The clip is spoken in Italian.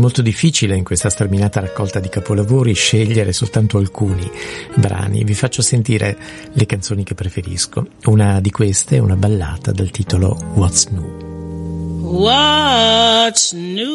molto difficile in questa sterminata raccolta di capolavori scegliere soltanto alcuni brani. Vi faccio sentire le canzoni che preferisco. Una di queste è una ballata dal titolo What's New. What's new?